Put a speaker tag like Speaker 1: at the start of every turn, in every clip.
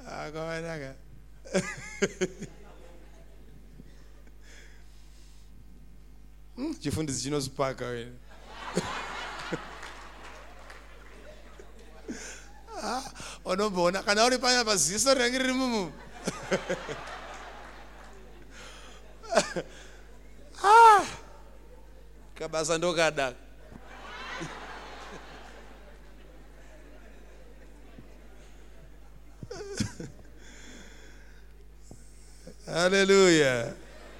Speaker 1: Akawanaka. Chifundisi chinozipaka wena. Unombona kana uri panya paziso rangu riri mumu. Kabasa ndokada. Hallelujah.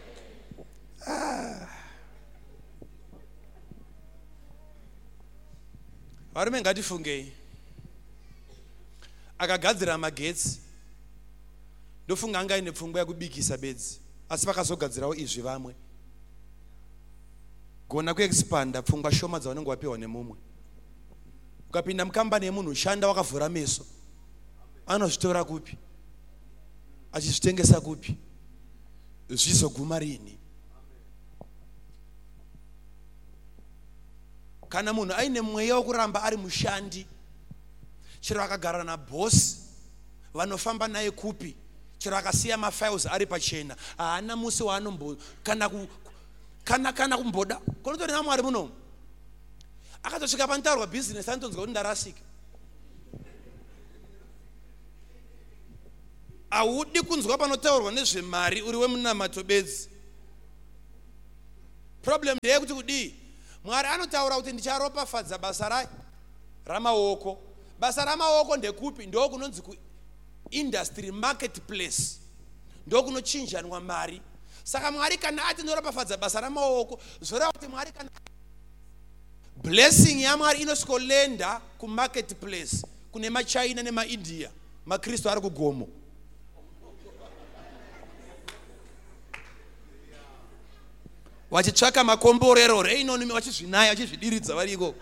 Speaker 1: Varume ngatifungei. Akagadzira magetsi ndofunga anga ine pfungwa yakubikisa bedzi, asi vakazogadzirawo izvi vamwe. Gona kuexpanda pfungwa shoma dzavanenge wapiwa nemumwe. Ukapinda mukambani yemunhu shanda wakavhura meso, anozvitora kupi? Achizvitengesa kupi? Zvizoguma rini? Kana munhu aine mweya wokuramba ari mushandi, chero akagara nabhosi vanofamba naye kupi, chero akasiya mafiles ari pachena, haana musi waanombo kana kumboda. Kunotori naMwari muno akatosvika panotaurwa business anotonzwa kuti ndarasika. Haudi kunzwa panotaurwa nezvemari uri wemunamato bedzi. Problem ndeyekuti kudii? Mwari anotaura kuti ndicharopafadza basa ramaoko. Basa ramaoko ndekupi? Ndokunonzi industry marketplace, ndokunochinjanwa mari. Saka Mwari kana ati ndinoropafadza basa ramaoko, zvoreva kuti Mwari kana blessing yaMwari inoskolenda kumarketplace kune maChina nemaIndia, maKristu ari kugomo. Wachitsvaka makomborero reinoni wachizvinaya wachizvidiridza variko.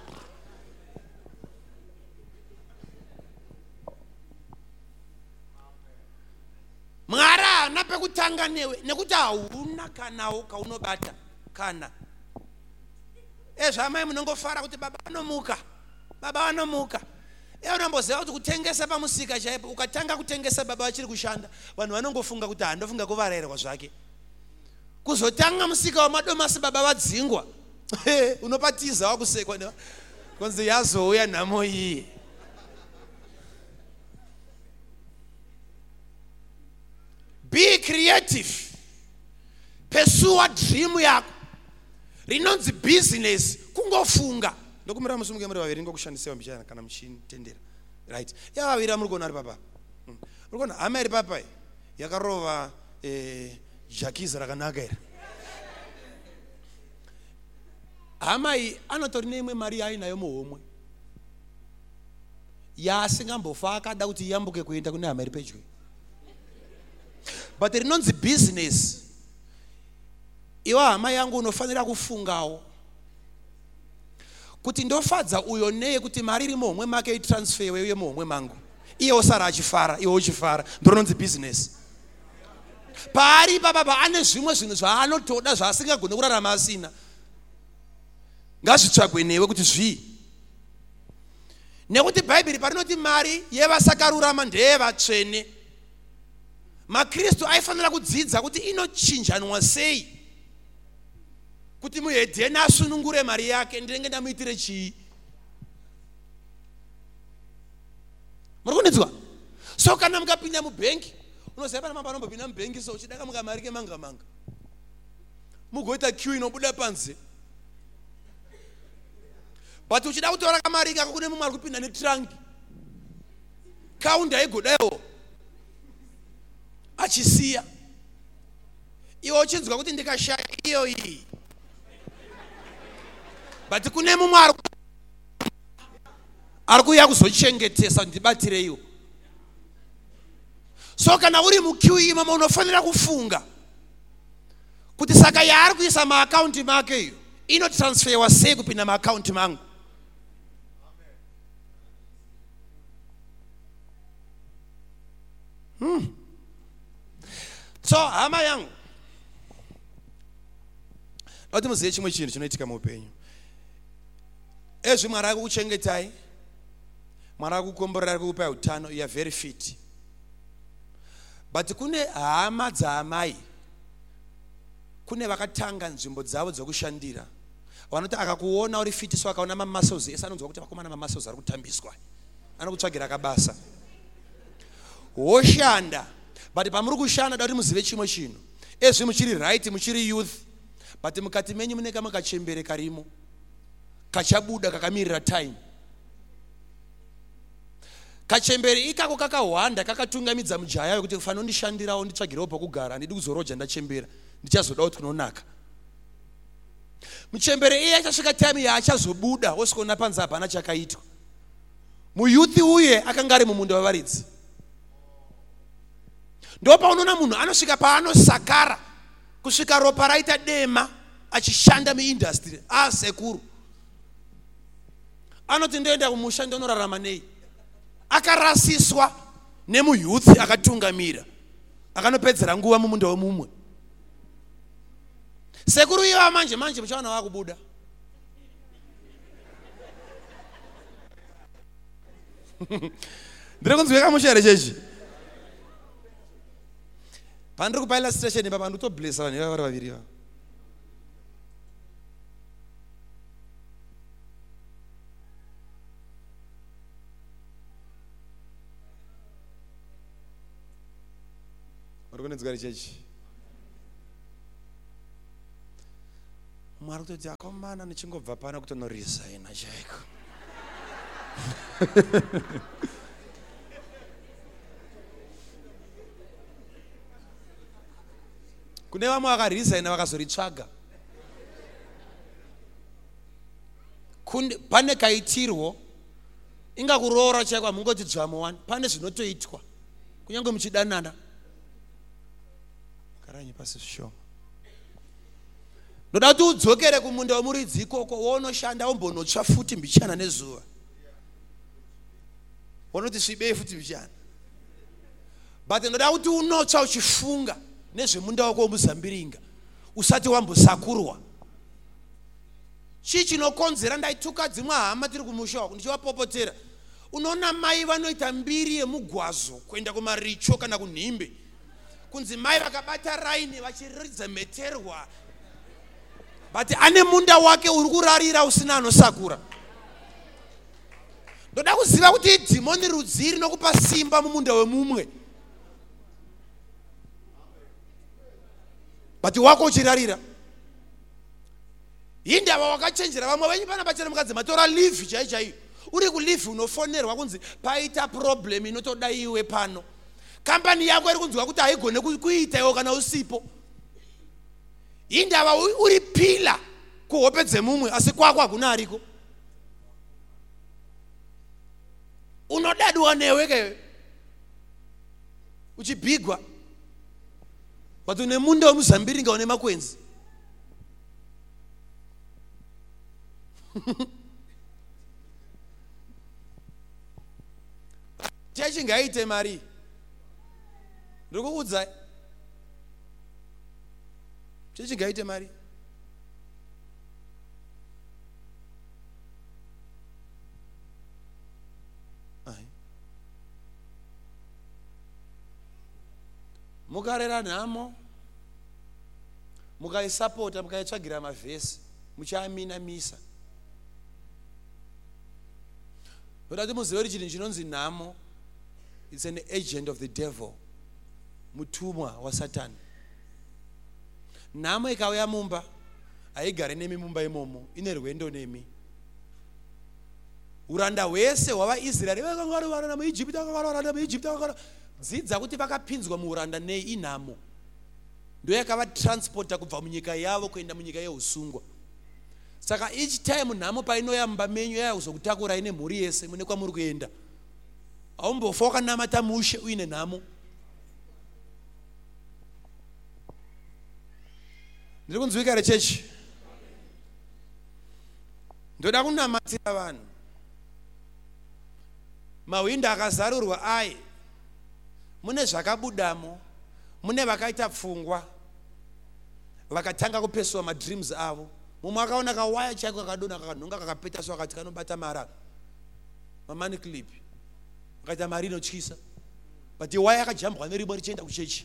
Speaker 1: Mwari haana pekutanga newe nekuti hauna kanawo kaunobata kana. Ezvamai munongofara kuti baba vanomuka. Unomboziva kuti kutengesa pamusika chaipo, ukatanga kutengesa baba vachiri kushanda, vanhu vanongofunga kuti handofunga kuvarayirwa zvake. Kuzotanga musika wamadomasi baba vadzingwa, unopatiza wakusekwa konzi yazouya nhamo iyi. Be creative. Pursue a dream yako. Rinonzi business kungofunga. Ndokumira musumuke muri vaviri ngokushandisewa mbichana kana machine tendera. Right. Ya vaviri muri kuona ari papa. Muri kuona hama iri papa yakarova jakiza rakanaka ere. Hama iyi anotori neimwe mari yainayo muhomwe. Yasingambofa akada kuti yambuke kuenda kune hama iri pedyo. But rinonzi business. Iwa hama yangu unofanira kufungawo kuti ndofadza uyo neye kuti mari iri muhomwe make itransfer uye muhomwe mangu. Iye osara achifara, iwe uchifara. Ndinonzi business. Paari baba ane zvimwe zvinhu zvaanotoda zvaasingagoni kurarama asina. Ngazvitsvagwe newe kuti zvii. Nekuti Bhaibheri parinoti mari yevasakarurama ndeyevatsvene. MaKristu aifanira kudzidza kuti inochinjanwa sei, kuti muhedheni asunungure mari yake ndenge ndamuitire chii. Muri kundinzwa? So kana mukapinda mubhengi, unoziva pana mamba anombopinda mubhengi so uchidaka mukamari kemanga mugoita queue inobuda panze. But uchida kutora kamari kako kune mumwe ari kupinda netrangi, kaunda igodayo achisiya. Iwe uchinzwa kuti ndikashaya iyo iyi. But kune mumwe ari kuya kuzochengetesa ndibatire iwo. So kana uri muqueue imomo unofanira kufunga kuti saka yaari kuisa maakaunti make iyo inotransferwa sei kupinda maakaunti mangu. So hama yangu, noti muzive chimwe chinhu chinoitika muupenyu. Ezvi Mwari akukuchengetai, Mwari akukukomborera, ari kukupai utano, you are very fit. but kune hama dzaamai, kune vakatanga nzvimbo dzavo dzokushandira vanoti akakuona uri fiti so akaona mamuscles ese anonzwa kuti vakomana mamuscles ari kutambiswa, anokutsvagira kabasa. Woshanda, but pamuri kushanda da kuti muzive chimwe chinhu, ezvi muchiri right, muchiri youth, but mukati menyu mune kamwe kachembere karimo kachabuda kakamirira time. Kachembere ikako kakahwanda kakatungamidza mujaya wekuti kufanira kundishandirawo nditsvagirewo pokugara, handidi kuzoroja ndachembera, ndichazodawo kuti kunonaka. Muchembere iye achasvika time yaachazobuda wosikuona panze hapana chakaitwa. Muyuthi uye akanga ari mumunda wavaridzi. Ndo paunoona munhu anosvika paanosakara kusvika ropa raita dema achishanda muindustry sekuru. Anoti ndoenda kumusha ndonorarama nei. Akarasiswa nemuyuthi akatungamira, akanopedzera nguva mumunda wemumwe. Sekuru iye manje muchawana wakubuda. Ndiri kunzwika mushere chechi. Pandiri kupaila station baba ndotoblessa vanhu vari vaviri va. Uri kunenzwa chechi. Mwari kutoti akomana nichingobva pana kutonoresigna chaiko. Kune vamwe vakaresigna vakazoritsvaga. Pane kaitirwo ingakuroora chaiko hamungoti dzvamuwani, pane zvinotoitwa kunyange muchidanana. Karanyi pasi zvishoma. Ndoda kuti udzokere kumunda wemuridzi ikoko woonoshanda wombonotsva futi mbichana nezuva. Wonoti svibei futi mbichana. But ndoda kuti unotsva uchifunga nezvemunda wako womuzambiringa usati wambosakurwa. Chii chinokonzera ndaituka dzimwe hama tiri kumusha wako ndichivapopotera. Unoona mai vanoita mbiri yemugwazo kuenda kumaricho kana kunhimbe. Kunzi mai vakabata raini vachiridza meterwa. But ane munda wake uri kurarira usina anosakura. Ndoda kuziva kuti dhimoni rudziri nokupa simba mumunda wemumwe. But wako uchirarira. Indava wakachenjera vamwe venyu pana pachena mukadzi matora leave chaiyo. Uri kuleave unofonerwa kunzi paita problem inotoda iwe pano. Kampani yako iri kunzwa kuti haigone kuita iwo kana usipo. Indava uri pila kuhope dzemumwe asi kwako hakuna ariko. Unodadwa newe ke uchibhigwa. But une munda wemuzambiringa une makwenzi. Chechi ngaite mari. Ndikukuudzai. Chechi ngaite mari. Mukarera nhamo, mukaisapota, mukaitsvagira mavhesi, muchaamina misa. Ndoda kuti muzive kuti chinhu chinonzi nhamo, it's an agent of the devil, mutumwa waSatani. Nhamo ikauya mumba, haigari nemi mumba imomo, ine rwendo nemi. Uranda hwese hwavaIsraeri vakanga varara muIjipita, vakanga varara muIjipita, vakanga dzidza kuti vakapinzwa muuranda nei inhamo. Ndo yakava-transporta kubva munyika yavo kuenda munyika yeusungwa. Saka each time nhamo painoya mumba menyu yakuzokutakura ine mhuri yese mune kwamuri kuenda. Haumbofa wakanamata mushe uine nhamo. Ndiri kunzwika rechechi. Ndoda kunamatira vanhu. Mahwindo akazarurwa ai. Mune zvakabudamo, mune vakaita pfungwa, vakatanga kupeswa madreams avo. Mumwe akaona kawaya chaiko kakadona kakanhonga kakapeta so akati kanobata mara. Mamani clip. Akaita mari inotyisa. but why akajambwa nerimwe richienda kuchechi.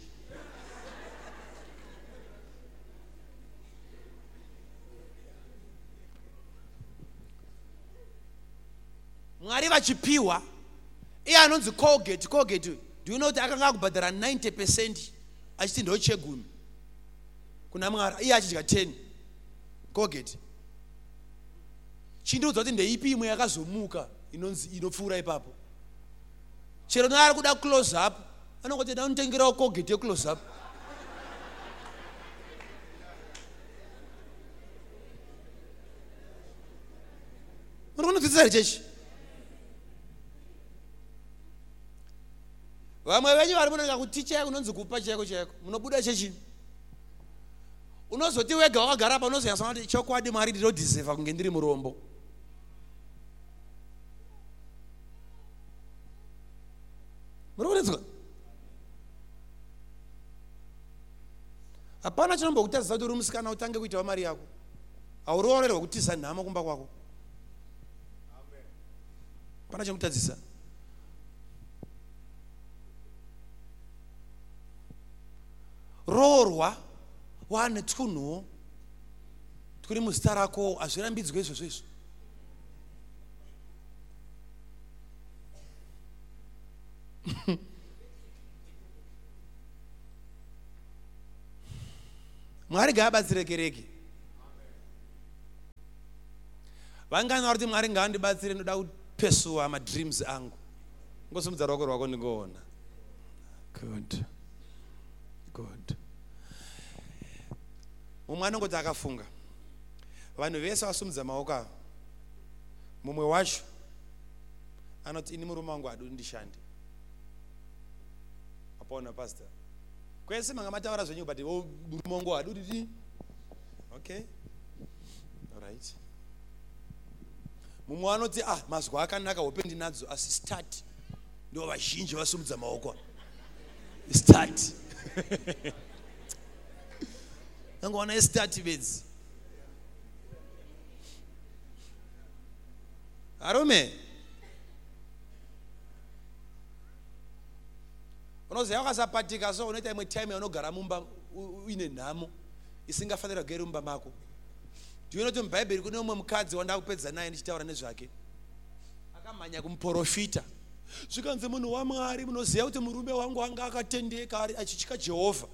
Speaker 1: Mwari vachipiwa iye anonzi Colgate. Do you know that akanga akubhadhara 90% achiti ndochegumi kuna Mwari, iye achidya 10. Colgate chindiudza kuti ndeipi imwe yakazomuka inonzi inopfuura ipapo. Chero naari kuda close up anongoti ndanotengerawo Colgate ye close up. Muri kunodzidzisa chechi. Vamwe venyu vari munoda kuti cheko unonzi kupa cheko munobuda chechini. Unozoti wega wakagara pa unozoyasana kuti chokwadi Mwari ndinodeserva kunge ndiri murombo. Muri kunzwa? Hapana chinombokutadzisa kuti uri musikana utange kuitawo mari yako. Hauriorerwa kutiza nhamo kumba kwako. Hapana chinokutadzisa. Roorwa wane tunhu turi muzita rako hazvirambidzwe izvozvo izvo. Mwari ngaabatsire kereke. Vangana kuti Mwari ngaandibatsire ndoda kupesuwa madreams angu. Ngosumudza ruoko rwako ndingoona. Good. Mumwe anongoti akafunga. Vanhu vese vasumudza maoko avo. Mumwe wacho anoti ini murume wangu hadu ndishande. Apona pastor. Kwese manga mataura zvenyu but murume wangu hadu ndidi. Okay. All right. Mumwe anoti mazwa akanaka hope ndinadzo asi start. Ndo vazhinji vasumudza maoko. Start. Nangoona start bedzi. Arume. Unoziva wakasapatika so unoita imwe time yaunogara mumba uine nhamo isingafanira kugara mumba mako. Do you know kuti muBhaibheri kune umwe mukadzi wanda kupedza naye ndichitaura nezvake. Akamhanya kumuprofita. Zvikanzi munhu waMwari munoziva kuti murume wangu anga akatendeka achitya Jehovha.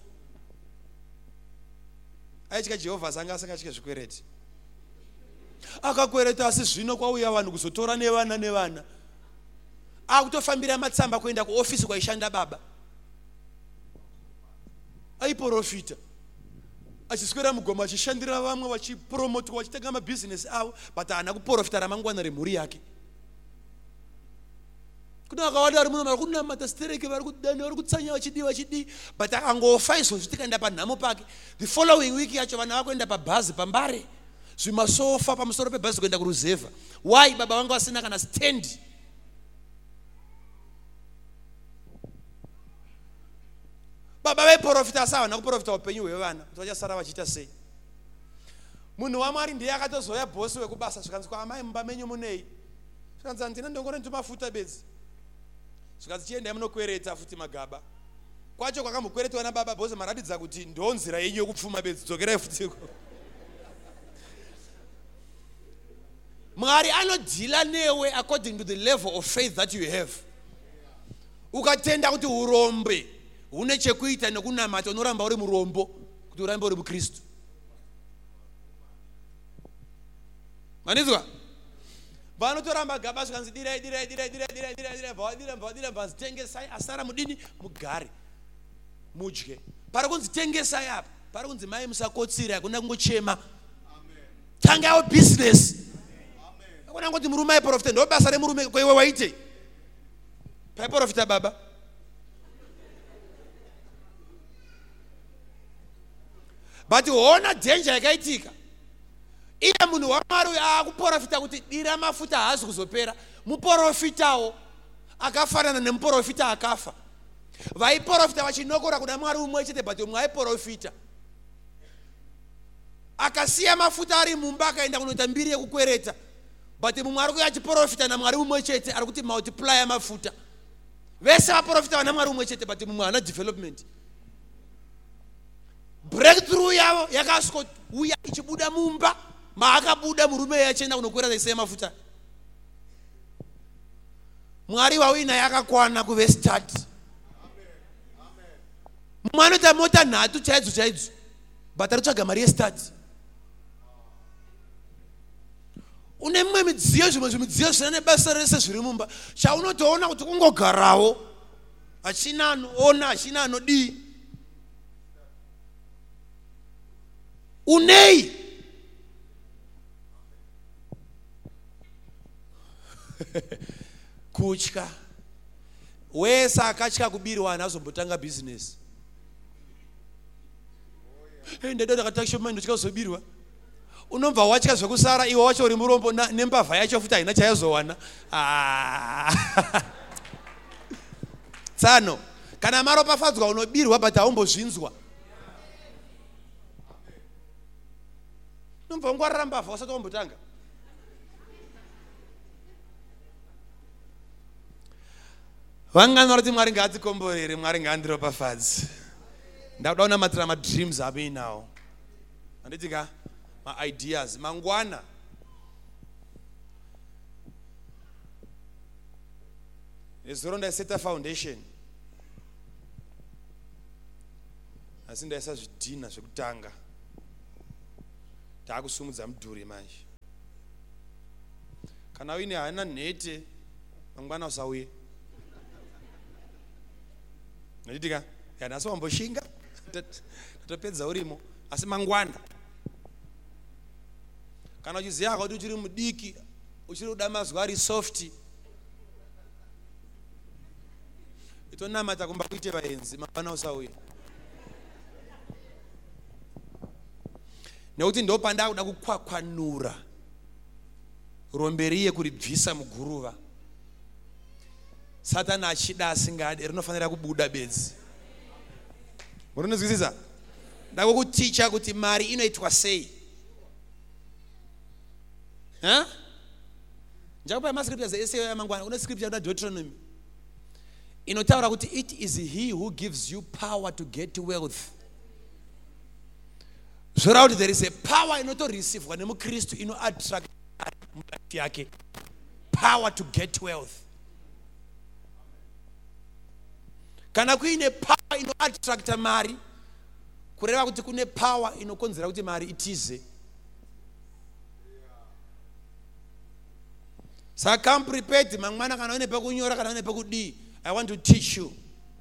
Speaker 1: Aityika Jehovha sanga asingachike zvikwereti. Akakwereta asi zvino kwauya vanhu kuzotora nevana. Akutofambira matsamba kuenda kuofisi kwaishanda baba. Aiprofita. Achiswera mugoma achishandira vamwe vachipromotwa vachitenga mabusiness avo but haana kuprofita ramangwana remhuri yake. Kuna akawanda ari muno vari kunamata stereke vari kudana vari kutsanya vachidi but akangofa izvozvo tikaenda panhamo pake. The following week yacho vana vakuenda pabhazi pambare zvimasofa pamusoro pebhazi kuenda kuruzevha. Why? Baba vanga vasina kana stand. Baba vaiprofita sawa nakuprofita upenyu hwevana kuti vachasara vachiita sei. Munhu waMwari ndiye akatozoya bhosi wekubasa zvikanzi kwaamai mumba menyu munei. Zvikanzi handina ndongore ndomafuta bedzi. Zvikanzi chiendai munokwereta futi magaba. Kwacho kwakamukweretwa nababa bhosi maratidza kuti ndonzira yenyu yokupfuma bedzi dzokerai futi. Mwari anodhila newe according to the level of faith that you have. Ukatenda kuti urombe une chekuita nekunamata unoramba uri murombo kuti urambe uri muKristu. Manizwa? Vanotoramba gaba zvikanzi dirai vazitengesai asara mudini mugare mudye. Pari kunzi tengesai apa pari kunzi mai musakotsira hakuna kungochema. Tangawo business. Hakuna kuti murume aiprofita ndo basa remurume kwaiwe waite. Paiprofita baba. But ona danger yakaitika. Iye munhu waMwari akuprofita kuti dira mafuta haazi kuzopera. Muprofitawo akafanana nemuprofita akafa. Vaiprofita vachinokora kuna Mwari umwe chete but umwe aiprofita. Akasiya mafuta ari mumba akaenda kunoita mbiri yekukwereta. But mumwe ari kuya achiprofita naMwari umwe chete ari kuti multiply mafuta. vese vaprofita vana mwari umwe chete, but mumwe hana development. Breakthrough yavo yakasvouya ichibuda mumba maakabuda murume yachienda kunokwira zaisei mafuta. Mwari wawina yakakwana kuve start. Mumwe anoita mota nhatu chaidzo, but aritsvaga mari yestart. Une mumwe midziyo, zvimwe zvimidziyo zvina nebasa rese zviri mumba, chaunotoona kuti kungogarawo, hachina anoona, hachina anodii. Unei kutya. Wese akatya kubirwa hazombotanga business. Ndado ndakataka manje ndotya kuzobirwa. Unomva watya zvekusara iwe wacho uri murombo nembavha yacho futi haina chayazowana. Tsano kana maropafadzwa unobirwa but haumbozvinzwa. Unomva ngwarira mbavha usati wambotanga. Vangana kuti Mwari ngaatikomborere, Mwari ngaandiropafadze. Ndakuda kunamatira madreams abe nawo. Anditika ma-ideas mangwana. Nezuro ndaiseta foundation. Asi ndaisa zvidhina zvekutanga. Taakusumudza mudhuri manje. Kana uine hana nhete mangwana usauye. Nditika yana so wamboshinga tatopedza urimo asi mangwana. Kana uchiziva kuti uchiri mudiki, uchiri kuda mazuva ari soft, itonamata kumba kuite vaenzi mangwana usauye. Nekuti ndopanda kuda kukwakwanura romberiye kuribvisa muguruva. Satani achida asingade rinofanira kubuda bedzi. Murinozwisisa? Ndakukuticha kuti mari inoitwa sei. Njakupa mascriptures ese yamangwana. Una scripture ya Deuteronomy inotaura kuti it is he who gives you power to get wealth. Zora kuti there is a power inotoreceive nemukristu ino attract mukati yake. Power to get wealth. Kana kuine power ino attracta mari, kureva kuti kune power inokonzera kuti mari itize. Saka come prepared mangwana kana une pekunyora kana une pekudi. I want to teach you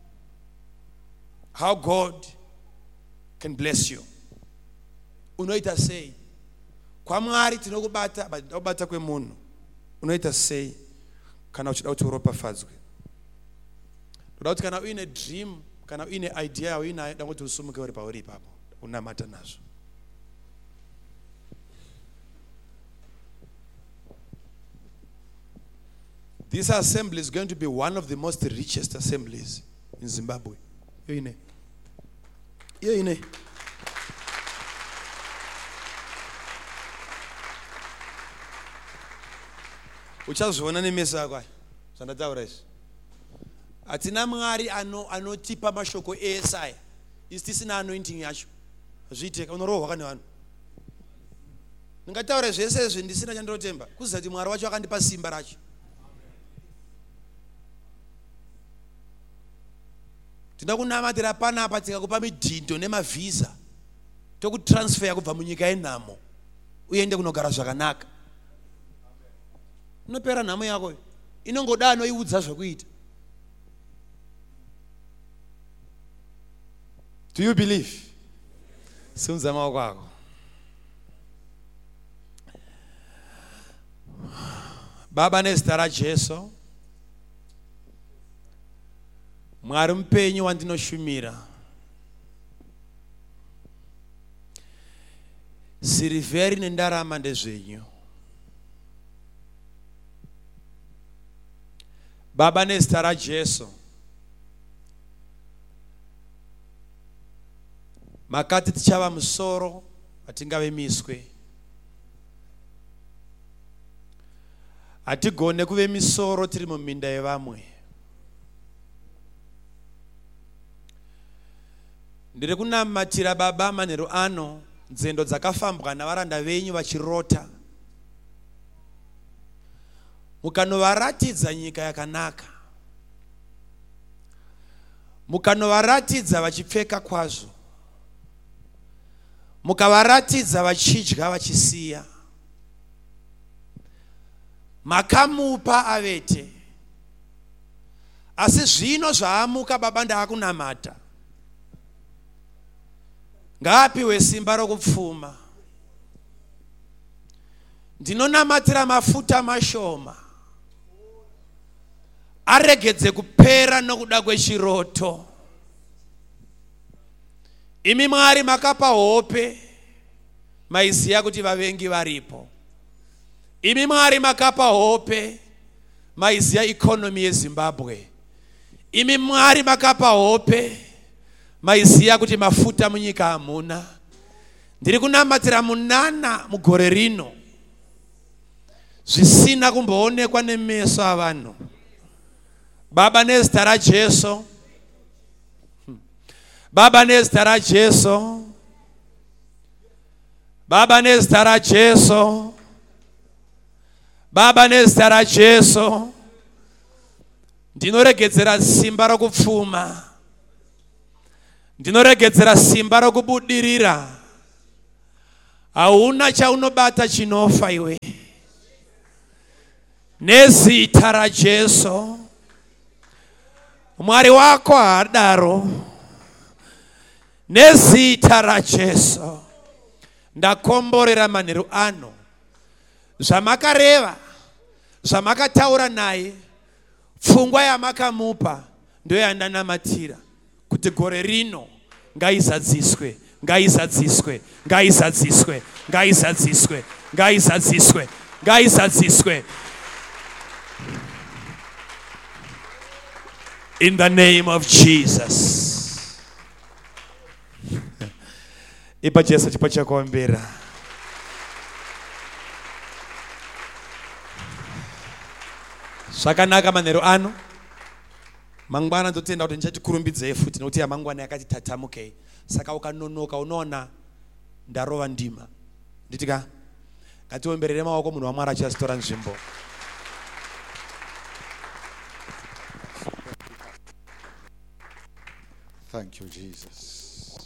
Speaker 1: how God can bless you. Unoita sei? Kwa Mwari tinokubata, but ndakubata kwemunhu. Unoita sei kana uchida kuti uropafadzwe. Ndoda kana uine dream, kana uine idea, uine kuti usumuke uri pauri ipapo, unamata nazvo. This assembly is going to be one of the most richest assemblies in Zimbabwe. Yoine. Uchazviona nemeso ako zvandataura izvi. Hatina Mwari anotipa mashoko eSaya. Isi tisina anointing yacho. Zviiteka unorohwa nevanhu. Ndingataura zvese izvi ndisina chandinotemba. Kuziva kuti Mwari wacho akandipa simba racho. Tinokunamatira panapa tikakupa midhindo nemavhisa tokutransfer kubva munyika yenhamo uende kunogara zvakanaka. Unopera nhamo yako inongoda anoiudza zvokuita. Do you believe? Simudza maoko ako. Baba nezita raJesu, Mwari mupenyu wandinoshumira, sirivheri nendarama ndezvenyu. Baba nezita raJesu, makati tichava musoro hatingave miswe. Hatigone kuve misoro tiri muminda yevamwe. ndiri kunamatira baba manheru ano nzendo dzakafambwa navaranda venyu vachirota, mukanovaratidza nyika yakanaka, mukanovaratidza vachipfeka kwazvo, mukavaratidza vachidya vachisiya, makamupa avete. Asi zvino zvaamuka baba ndaakunamata, ngaapiwe simba rokupfuma. Ndinonamatira mafuta mashoma aregedze kupera nokuda kwechiroto. Imi Mwari makapa hope, maiziya kuti vavengi varipo. Imi Mwari makapa hope, maiziya ikonomi yeZimbabwe. Imi Mwari makapa hope, maiziya kuti mafuta munyika hamuna. Ndiri kunamatira munana mugore rino zvisina kumboonekwa nemeso avanhu. Baba nezita raJesu, Baba nezita raJesu, Baba nezita raJesu, Baba nezita raJesu, ndinoregedzera simba rokupfuma, ndinoregedzera simba rokubudirira. Hauna chaunobata chinofa iwe. Nezita raJesu, Mwari wako haadaro. Nezita raJesu ndakomborera manheru ano zvamakareva, zvamakataura naye, pfungwa yamakamupa ndoyandanamatira kuti gore rino ngaizadziswe, ngaizadziswe, ngaizadziswe, ngaizadziswe, ngaizadziswe, ngaizadziswe. In the name of Jesus. Ipa Jesu chipo chakuombera. Zvakanaka manheru ano. Mangwana ndotenda kuti ndichatikurumbidzei futi nokuti yamangwana yakati tatamukei. Saka ukanonoka unoona ndarova ndima. Nditika ngatiomberere maoko munhu waMwari achasitora nzvimbo.
Speaker 2: Thank you, Jesus.